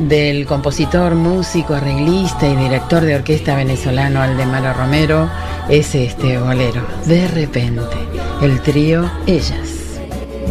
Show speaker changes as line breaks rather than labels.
del compositor, músico, arreglista y director de orquesta venezolano Aldemaro Romero es este bolero, De repente, el trío Ellas.